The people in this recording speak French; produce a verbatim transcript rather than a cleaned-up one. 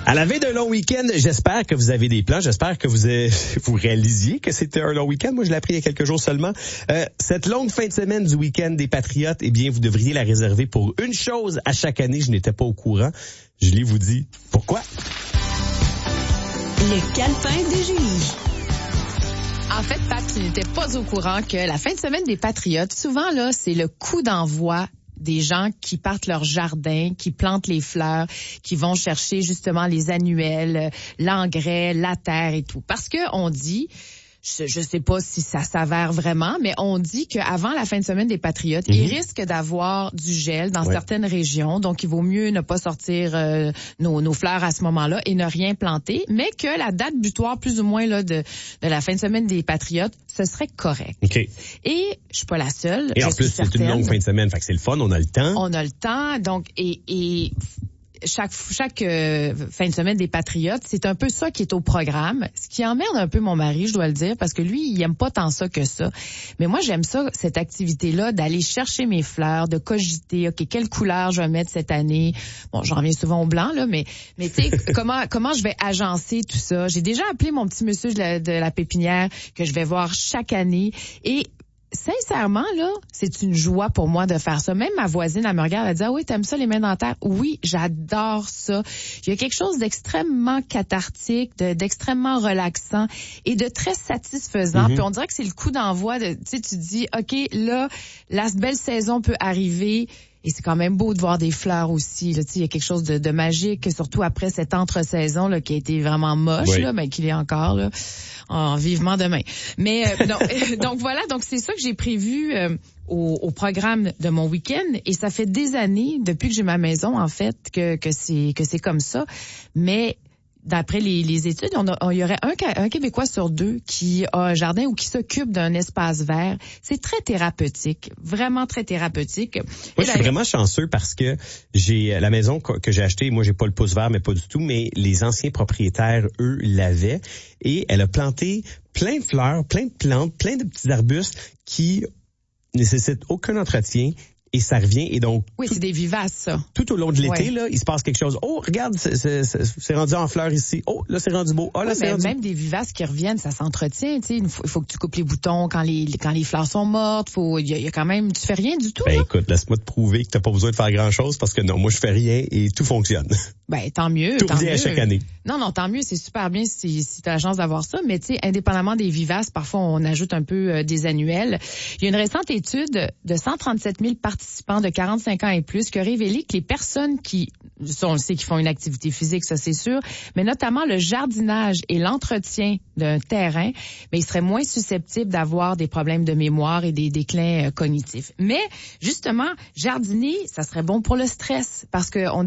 À la veille d'un long week-end, j'espère que vous avez des plans. J'espère que vous euh, vous réalisiez que c'était un long week-end. Moi, je l'ai appris il y a quelques jours seulement. Euh, cette longue fin de semaine du week-end des Patriotes, eh bien, vous devriez la réserver pour une chose à chaque année. Je n'étais pas au courant. Julie vous dit pourquoi. Le calepin de Julie. En fait, Pat, tu n'étais pas au courant que la fin de semaine des Patriotes, souvent, là, c'est le coup d'envoi des gens qui partent leur jardin, qui plantent les fleurs, qui vont chercher justement les annuels, l'engrais, la terre et tout. Parce que on dit, je, je sais pas si ça s'avère vraiment, mais on dit qu'avant la fin de semaine des Patriotes, mm-hmm. il risque d'avoir du gel dans ouais. certaines régions, donc il vaut mieux ne pas sortir euh, nos, nos fleurs à ce moment-là et ne rien planter, mais que la date butoir plus ou moins là de, de la fin de semaine des Patriotes, ce serait correct. Okay. Et je suis pas la seule. Et en plus, c'est une longue fin de semaine, fait que c'est le fun, on a le temps. On a le temps, donc et, et chaque chaque euh, fin de semaine des Patriotes, c'est un peu ça qui est au programme, ce qui emmerde un peu mon mari, je dois le dire, parce que lui, il aime pas tant ça que ça. Mais moi, j'aime ça, cette activité-là, d'aller chercher mes fleurs, de cogiter, OK, quelle couleur je vais mettre cette année. Bon, j'en reviens souvent au blanc, là, mais mais tu sais, comment comment je vais agencer tout ça. J'ai déjà appelé mon petit monsieur de la, de la pépinière que je vais voir chaque année et sincèrement, là, c'est une joie pour moi de faire ça. Même ma voisine, elle me regarde, elle dit « Ah oui, t'aimes ça, les mains dans la terre? » Oui, j'adore ça. Il y a quelque chose d'extrêmement cathartique, de, d'extrêmement relaxant et de très satisfaisant. Mm-hmm. Puis on dirait que c'est le coup d'envoi de, tu sais, tu dis « OK, là, la belle saison peut arriver. » Et c'est quand même beau de voir des fleurs aussi. Là, il y a quelque chose de, de magique, surtout après cette entre-saison là, qui a été vraiment moche, oui. là, mais qu'il est encore là, en vivement demain. Mais euh, donc, donc voilà, donc c'est ça que j'ai prévu euh, au, au programme de mon week-end. Et ça fait des années, depuis que j'ai ma maison, en fait, que, que c'est que c'est comme ça. Mais d'après les, les études, on a, on, il y aurait un, un Québécois sur deux qui a un jardin ou qui s'occupe d'un espace vert. C'est très thérapeutique, vraiment très thérapeutique. Moi, je suis vraiment chanceux parce que j'ai la maison que j'ai achetée, moi, j'ai pas le pouce vert, mais pas du tout, mais les anciens propriétaires, eux, l'avaient. Et elle a planté plein de fleurs, plein de plantes, plein de petits arbustes qui nécessitent aucun entretien. Et ça revient, et donc... Oui, tout, c'est des vivaces, ça. Tout au long de l'été, ouais. là, il se passe quelque chose. Oh, regarde, c'est, c'est, c'est, c'est rendu en fleurs ici. Oh, là, c'est rendu beau. Oh, là, oui, c'est mais rendu... Même des vivaces qui reviennent, ça s'entretient, tu sais. Il faut, il faut que tu coupes les boutons quand les, quand les fleurs sont mortes. Faut, il y, y a quand même... Tu fais rien du tout, Ben, là. écoute, laisse-moi te prouver que t'as pas besoin de faire grand-chose parce que non, moi, je fais rien et tout fonctionne. Ben, tant mieux. Tout tant revient mieux. à chaque année. Non, non, tant mieux. C'est super bien si, si tu as la chance d'avoir ça. Mais, tu sais, indépendamment des vivaces, parfois, on ajoute un peu euh, des annuels. Il y a une récente étude de cent trente-sept mille participants de quarante-cinq ans et plus qui a révélé que les personnes qui, ça, on le sait, qui font une activité physique, ça, c'est sûr, mais notamment le jardinage et l'entretien d'un terrain, mais ils seraient moins susceptibles d'avoir des problèmes de mémoire et des déclins euh, cognitifs. Mais, justement, jardiner, ça serait bon pour le stress parce que on